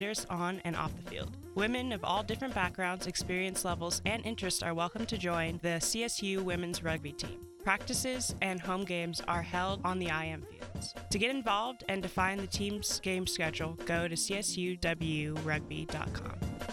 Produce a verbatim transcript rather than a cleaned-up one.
leaders on and off the field. Women of all different backgrounds, experience levels, and interests are welcome to join the C S U women's rugby team. Practices and home games are held on the I M fields. To get involved and to find the team's game schedule, go to c s u w rugby dot com.